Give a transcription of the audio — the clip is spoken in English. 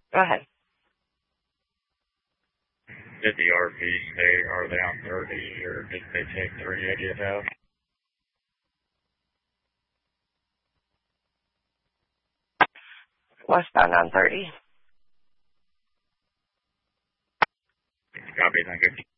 Go ahead. Did the RV stay, are they on 30, or did they take 380 out? Westbound on 30. Copy, thank you.